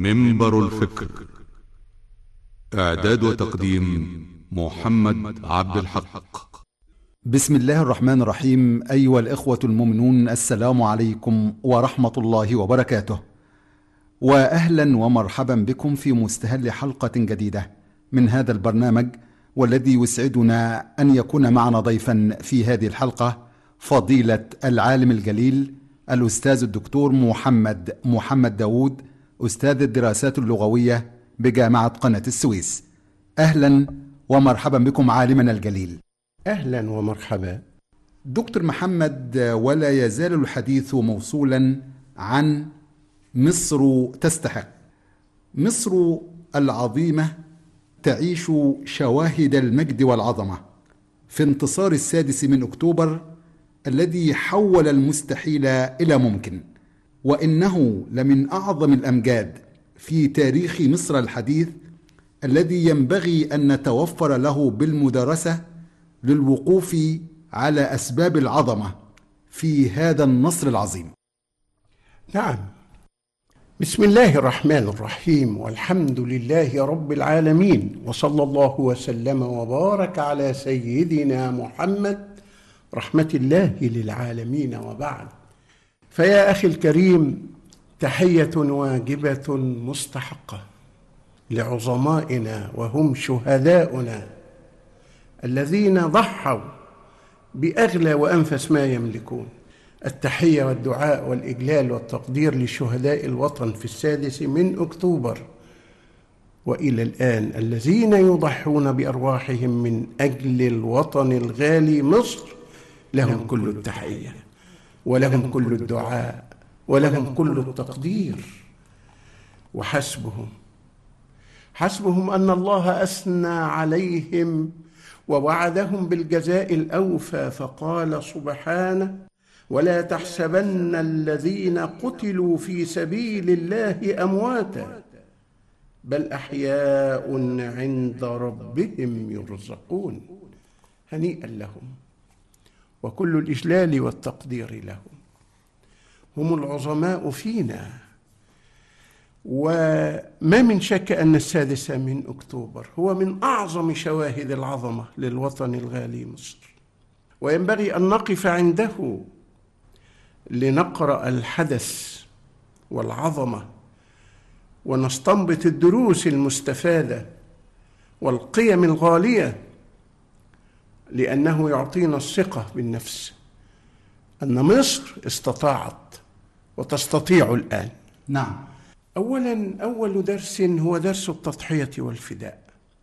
منبر الفكر. إعداد وتقديم محمد عبد الحق. بسم الله الرحمن الرحيم. أيها الإخوة المؤمنون، السلام عليكم ورحمة الله وبركاته، وأهلا ومرحبا بكم في مستهل حلقة جديدة من هذا البرنامج، والذي يسعدنا أن يكون معنا ضيفا في هذه الحلقة فضيلة العالم الجليل الأستاذ الدكتور محمد داود، أستاذ الدراسات اللغوية بجامعة قناة السويس. أهلا ومرحبا بكم عالمنا الجليل. أهلا ومرحبا دكتور محمد، ولا يزال الحديث موصولا عن مصر تستحق. مصر العظيمة تعيش شواهد المجد والعظمة في انتصار 6 أكتوبر الذي حول المستحيل إلى ممكن، وإنه لمن أعظم الأمجاد في تاريخ مصر الحديث الذي ينبغي أن نتوفر له بالمدارسة للوقوف على أسباب العظمة في هذا النصر العظيم. نعم، بسم الله الرحمن الرحيم، والحمد لله رب العالمين، وصلى الله وسلم وبارك على سيدنا محمد رحمة الله للعالمين، وبعد. فيا أخي الكريم، تحية واجبة مستحقة لعظمائنا وهم شهداؤنا الذين ضحوا بأغلى وأنفس ما يملكون. التحية والدعاء والإجلال والتقدير لشهداء الوطن في 6 أكتوبر وإلى الآن، الذين يضحون بأرواحهم من أجل الوطن الغالي مصر. لهم كل التحية، ولهم كل الدعاء، ولهم كل التقدير. وحسبهم أن الله أثنى عليهم ووعدهم بالجزاء الأوفى، فقال سبحانه: ولا تحسبن الذين قتلوا في سبيل الله أمواتا بل أحياء عند ربهم يرزقون. هنيئا لهم، وكل الإجلال والتقدير لهم. هم العظماء فينا، وما من شك أن 6 أكتوبر هو من أعظم شواهد العظمة للوطن الغالي مصر، وينبغي أن نقف عنده لنقرأ الحدث والعظمة ونستنبط الدروس المستفادة والقيم الغالية، لأنه يعطينا الثقة بالنفس أن مصر استطاعت وتستطيع الآن. نعم. أول درس هو درس التضحية والفداء.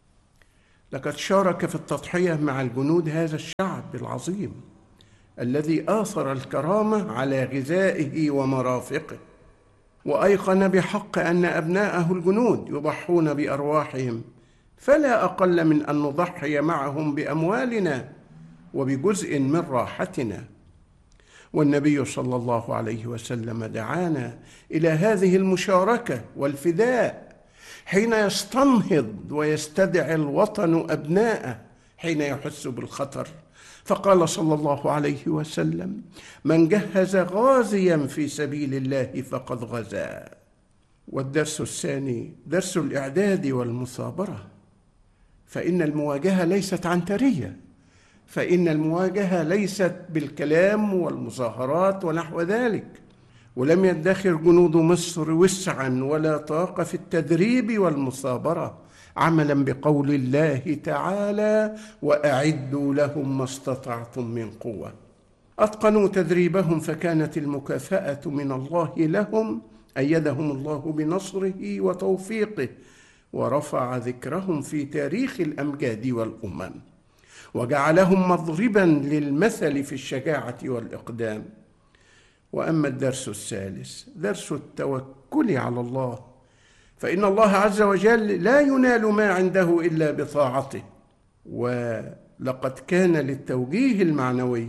لقد شارك في التضحية مع الجنود هذا الشعب العظيم الذي آثر الكرامة على غذائه ومرافقه، وأيقن بحق أن أبناءه الجنود يضحون بأرواحهم، فلا أقل من أن نضحي معهم بأموالنا وبجزء من راحتنا. والنبي صلى الله عليه وسلم دعانا إلى هذه المشاركة والفداء حين يستنهض ويستدعي الوطن أبناءه حين يحس بالخطر، فقال صلى الله عليه وسلم: من جهز غازيا في سبيل الله فقد غزا. والدرس الثاني درس الإعداد والمثابرة، فإن المواجهة ليست عنترية، فإن المواجهة ليست بالكلام والمظاهرات ونحو ذلك. ولم يدخر جنود مصر وسعا ولا طاقة في التدريب والمثابرة، عملا بقول الله تعالى: وأعدوا لهم ما استطعتم من قوة. أتقنوا تدريبهم، فكانت المكافأة من الله لهم، أيدهم الله بنصره وتوفيقه، ورفع ذكرهم في تاريخ الأمجاد والأمم، وجعلهم مضربا للمثل في الشجاعة والإقدام. وأما الدرس الثالث درس التوكل على الله، فإن الله عز وجل لا ينال ما عنده إلا بطاعته. ولقد كان للتوجيه المعنوي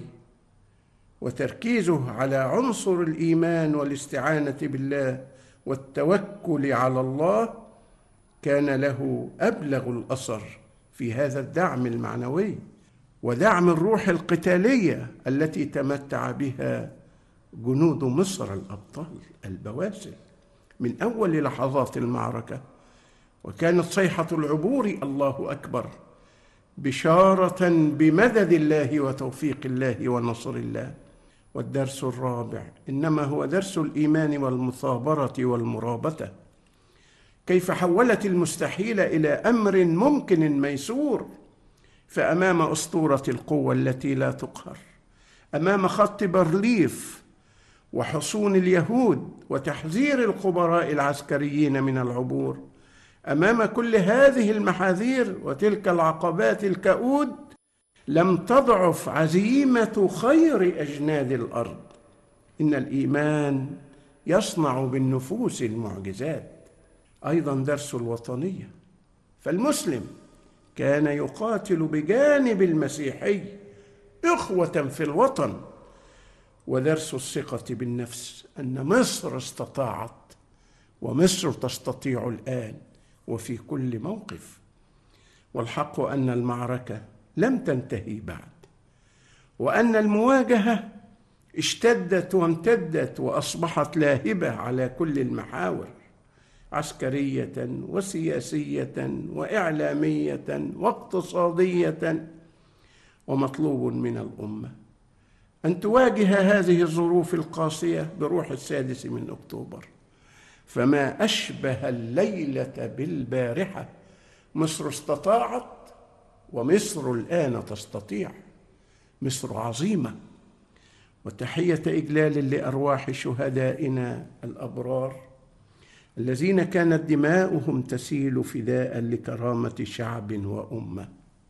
وتركيزه على عنصر الإيمان والاستعانة بالله والتوكل على الله كان له أبلغ الأثر في هذا الدعم المعنوي ودعم الروح القتالية التي تمتع بها جنود مصر الأبطال البواسل. من أول لحظات المعركة، وكانت صيحة العبور الله أكبر بشارة بمدد الله وتوفيق الله ونصر الله. والدرس الرابع إنما هو درس الإيمان والمثابرة والمرابطة، كيف حولت المستحيل إلى أمر ممكن ميسور. فأمام أسطورة القوة التي لا تقهر، أمام خط بارليف وحصون اليهود وتحذير الخبراء العسكريين من العبور، أمام كل هذه المحاذير وتلك العقبات الكؤود، لم تضعف عزيمة خير أجناد الأرض. إن الإيمان يصنع بالنفوس المعجزات. أيضا درس الوطنية، فالمسلم كان يقاتل بجانب المسيحي إخوة في الوطن. ودرس الثقة بالنفس، أن مصر استطاعت ومصر تستطيع الآن وفي كل موقف. والحق أن المعركة لم تنتهي بعد، وأن المواجهة اشتدت وامتدت وأصبحت لاهبة على كل المحاور، عسكرية وسياسية وإعلامية واقتصادية. ومطلوب من الأمة أن تواجه هذه الظروف القاسية بروح 6 أكتوبر. فما أشبه الليلة بالبارحة، مصر استطاعت ومصر الآن تستطيع. مصر عظيمة. وتحية إجلال لأرواح شهدائنا الأبرار الذين كانت دماؤهم تسيل فداء لكرامة شعب وأمة،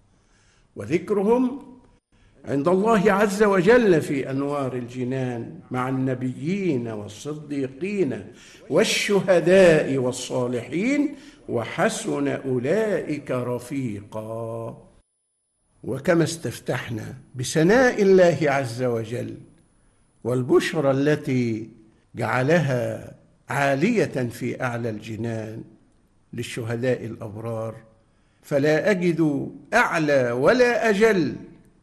وذكرهم عند الله عز وجل في أنوار الجنان مع النبيين والصديقين والشهداء والصالحين، وحسن أولئك رفيقا. وكما استفتحنا بثناء الله عز وجل والبشرى التي جعلها عالية في أعلى الجنان للشهداء الأبرار، فلا أجد أعلى ولا أجل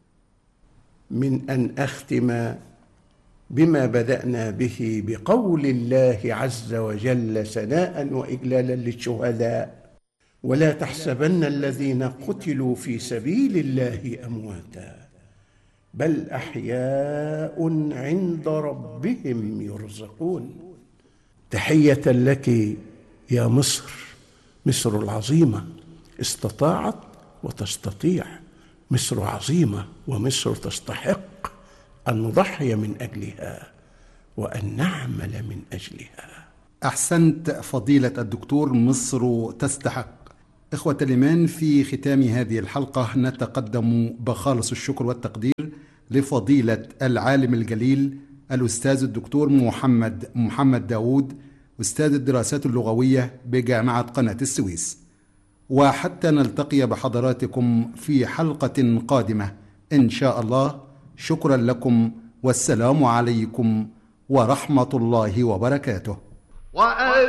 من أن أختم بما بدأنا به بقول الله عز وجل ثناء وإجلالا للشهداء: ولا تحسبن الذين قتلوا في سبيل الله أمواتا بل أحياء عند ربهم يرزقون. تحية لك يا مصر، مصر العظيمة استطاعت وتستطيع. مصر عظيمة ومصر تستحق أن نضحي من أجلها وأن نعمل من أجلها. أحسنت فضيلة الدكتور، مصر تستحق. إخوة الإيمان، في ختام هذه الحلقة نتقدم بخالص الشكر والتقدير لفضيلة العالم الجليل الأستاذ الدكتور محمد داود، أستاذ الدراسات اللغوية بجامعة قناة السويس. وحتى نلتقي بحضراتكم في حلقة قادمة إن شاء الله، شكرا لكم والسلام عليكم ورحمة الله وبركاته.